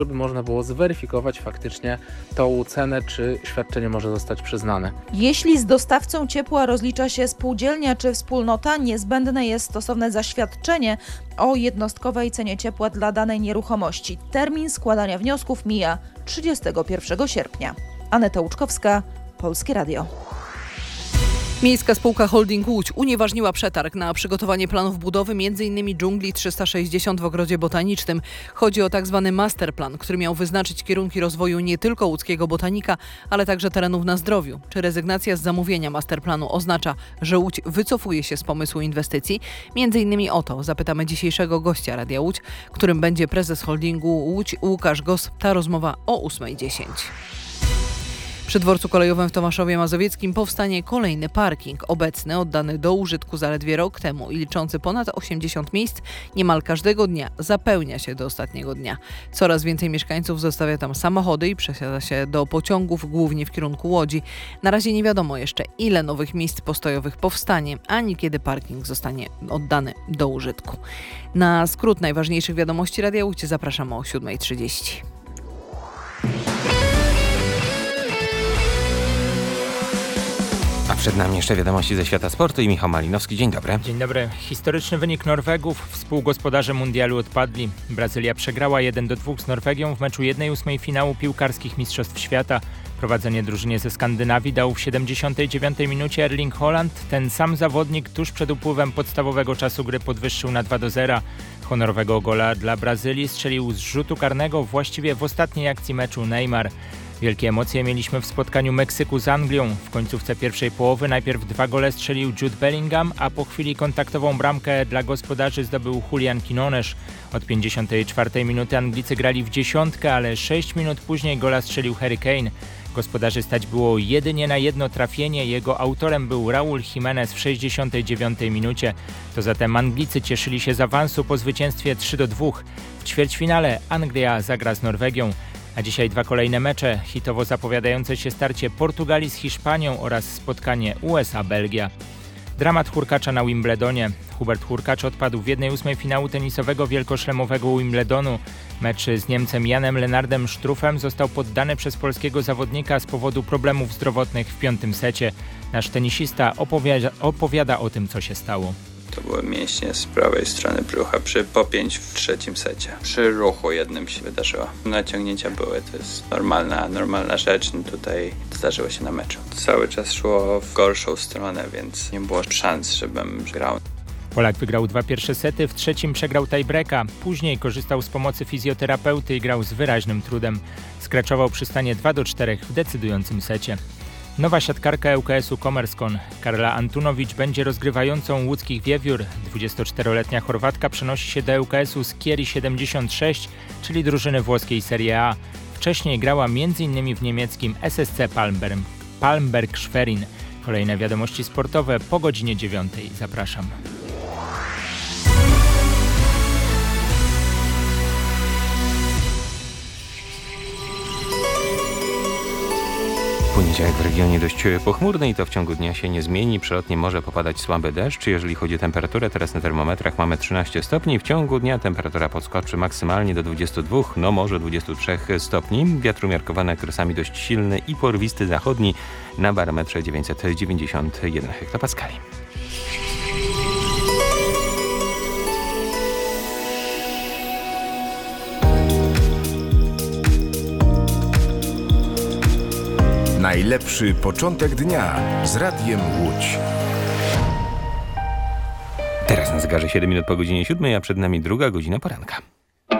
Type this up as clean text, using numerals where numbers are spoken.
żeby można było zweryfikować faktycznie tą cenę, czy świadczenie może zostać przyznane. Jeśli z dostawcą ciepła rozlicza się spółdzielnia czy wspólnota, niezbędne jest stosowne zaświadczenie o jednostkowej cenie ciepła dla danej nieruchomości. Termin składania wniosków mija 31 sierpnia. Aneta Łuczkowska, Polskie Radio. Miejska spółka Holding Łódź unieważniła przetarg na przygotowanie planów budowy m.in. dżungli 360 w Ogrodzie Botanicznym. Chodzi o tzw. masterplan, który miał wyznaczyć kierunki rozwoju nie tylko łódzkiego botanika, ale także terenów na Zdrowiu. Czy rezygnacja z zamówienia masterplanu oznacza, że Łódź wycofuje się z pomysłu inwestycji? M.in. o to zapytamy dzisiejszego gościa Radia Łódź, którym będzie prezes holdingu Łódź Łukasz Goss. Ta rozmowa o 8:10. Przy dworcu kolejowym w Tomaszowie Mazowieckim powstanie kolejny parking. Obecny, oddany do użytku zaledwie rok temu i liczący ponad 80 miejsc, niemal każdego dnia zapełnia się do ostatniego dnia. Coraz więcej mieszkańców zostawia tam samochody i przesiada się do pociągów, głównie w kierunku Łodzi. Na razie nie wiadomo jeszcze, ile nowych miejsc postojowych powstanie, ani kiedy parking zostanie oddany do użytku. Na skrót najważniejszych wiadomości Radia Łódź zapraszam o 7:30. A przed nami jeszcze wiadomości ze świata sportu i Michał Malinowski. Dzień dobry. Dzień dobry. Historyczny wynik Norwegów. Współgospodarze mundialu odpadli. Brazylia przegrała 1-2 z Norwegią w meczu 1/8 finału piłkarskich Mistrzostw Świata. Prowadzenie drużynie ze Skandynawii dał w 79 minucie Erling Haaland. Ten sam zawodnik tuż przed upływem podstawowego czasu gry podwyższył na 2-0. Honorowego gola dla Brazylii strzelił z rzutu karnego właściwie w ostatniej akcji meczu Neymar. Wielkie emocje mieliśmy w spotkaniu Meksyku z Anglią. W końcówce pierwszej połowy najpierw 2 gole strzelił Jude Bellingham, a po chwili kontaktową bramkę dla gospodarzy zdobył Julian Quinones. Od 54 minuty Anglicy grali w dziesiątkę, ale 6 minut później gola strzelił Harry Kane. Gospodarzy stać było jedynie na jedno trafienie. Jego autorem był Raúl Jiménez w 69 minucie. To zatem Anglicy cieszyli się z awansu po zwycięstwie 3-2. W ćwierćfinale Anglia zagra z Norwegią. A dzisiaj 2 kolejne mecze, hitowo zapowiadające się starcie Portugalii z Hiszpanią oraz spotkanie USA-Belgia. Dramat hurkacza na Wimbledonie. Hubert Hurkacz odpadł w 1/8 finału tenisowego wielkoszlemowego Wimbledonu. Mecz z Niemcem Janem Lennardem Struffem został poddany przez polskiego zawodnika z powodu problemów zdrowotnych w 5. secie. Nasz tenisista opowiada o tym, co się stało. To były mięśnie z prawej strony brzucha przy popięć w 3. secie. Przy ruchu jednym się wydarzyło. Naciągnięcia były, to jest normalna rzecz. No tutaj zdarzyło się na meczu. Cały czas szło w gorszą stronę, więc nie było szans, żebym grał. Polak wygrał 2 pierwsze sety, w 3. przegrał tiebreaka. Później korzystał z pomocy fizjoterapeuty i grał z wyraźnym trudem. Skraczował przy stanie 2-4 w decydującym secie. Nowa siatkarka ŁKS-u Kommerskom Karla Antunowicz będzie rozgrywającą łódzkich Wiewiór. 24-letnia Chorwatka przenosi się do ŁKS-u z Chieri 76, czyli drużyny włoskiej Serie A. Wcześniej grała m.in. w niemieckim SSC Palmberg Schwerin. Kolejne wiadomości sportowe po godzinie 9. Zapraszam. Poniedziałek w regionie dość pochmurny i to w ciągu dnia się nie zmieni. Przelotnie może popadać słaby deszcz. Jeżeli chodzi o temperaturę, teraz na termometrach mamy 13 stopni. W ciągu dnia temperatura podskoczy maksymalnie do 22, no może 23 stopni. Wiatr umiarkowany okresami dość silny i porwisty zachodni na barometrze 991 hektopaskali. Najlepszy początek dnia z Radiem Łódź. Teraz na zegarze 7 minut po godzinie 7, a przed nami druga godzina poranka.